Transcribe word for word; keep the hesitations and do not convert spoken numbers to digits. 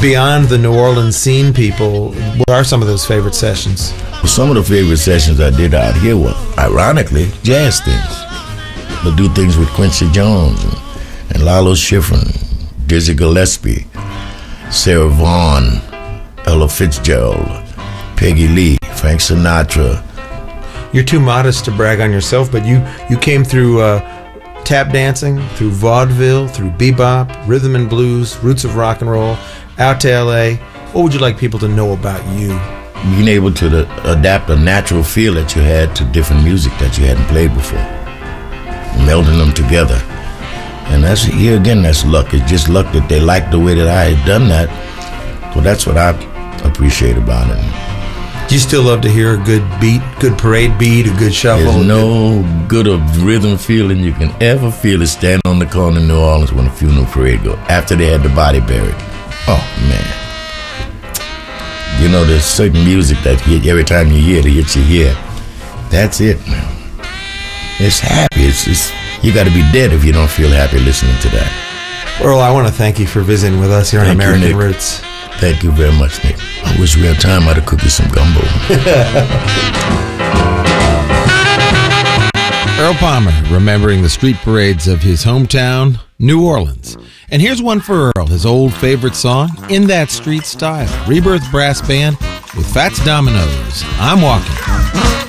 Beyond the New Orleans scene people, what are some of those favorite sessions? Well, some of the favorite sessions I did out here were, ironically, jazz things. But do things with Quincy Jones and, and Lalo Schifrin, Dizzy Gillespie, Sarah Vaughan, Ella Fitzgerald, Peggy Lee, Frank Sinatra. You're too modest to brag on yourself, but you, you came through uh, tap dancing, through vaudeville, through bebop, rhythm and blues, roots of rock and roll, out to L A. What would you like people to know about you? Being able to the, adapt a natural feel that you had to different music that you hadn't played before. Melding them together. And that's, here again, that's luck. It's just luck that they liked the way that I had done that. So that's what I appreciate about it. Do you still love to hear a good beat, good parade beat, a good shuffle? There's no good of rhythm feeling you can ever feel is standing on the corner in New Orleans when a funeral parade goes, after they had the body buried. Oh, man. You know, there's certain music that hit, every time you hear it, it hits your ear. That's it, man. It's happy. It's just, you got to be dead if you don't feel happy listening to that. Earl, I want to thank you for visiting with us here on American you, Roots. Thank you very much, Nick. I wish we had time I'd have cooked you some gumbo. Earl Palmer, remembering the street parades of his hometown, New Orleans. And here's one for Earl, his old favorite song, In That Street Style. Rebirth Brass Band with Fats Dominoes. I'm Walking.